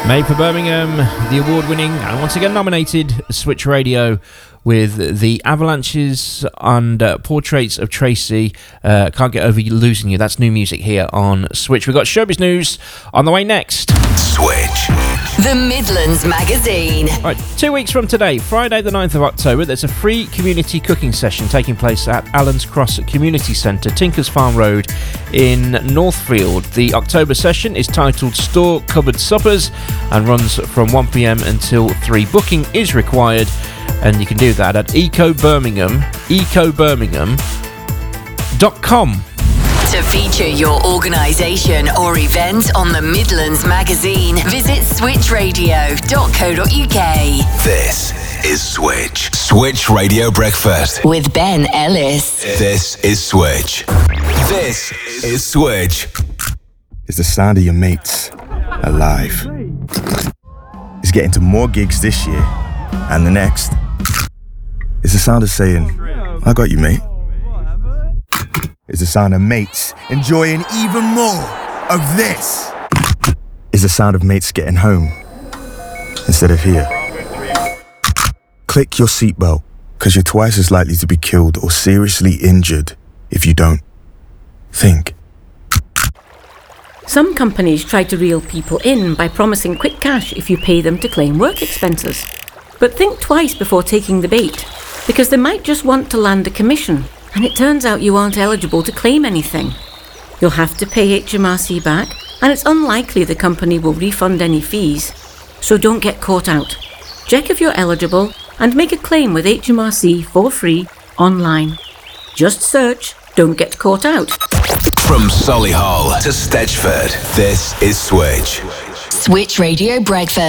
Made for Birmingham, the award-winning and once again nominated Switch Radio with the Avalanches and Portraits of Tracy. Can't Get Over Losing You. That's new music here on Switch. We've got Showbiz News on the way next. Switch. The Midlands Magazine. Right, 2 weeks from today, Friday the 9th of October, there's a free community cooking session taking place at Allens Cross Community Centre, Tinkers Farm Road in Northfield. The October session is titled Store Cupboard Suppers and runs from 1pm until 3. Booking is required and you can do that at ecobirmingham.com. To feature your organisation or event on the Midlands Magazine, visit switchradio.co.uk. This is Switch. Switch Radio Breakfast. With Ben Ellis. This is Switch. This is Switch. It's the sound of your mates alive. It's getting to more gigs this year and the next. It's the sound of saying, I got you, mate. It's the sound of mates enjoying even more of this. It's the sound of mates getting home instead of here. Click your seatbelt, because you're twice as likely to be killed or seriously injured if you don't. Think. Some companies try to reel people in by promising quick cash if you pay them to claim work expenses. But think twice before taking the bait, because they might just want to land a commission, and it turns out you aren't eligible to claim anything. You'll have to pay HMRC back, and it's unlikely the company will refund any fees. So don't get caught out. Check if you're eligible and make a claim with HMRC for free online. Just search Don't Get Caught Out. From Solihull to Stechford, this is Switch. Switch Radio Breakfast.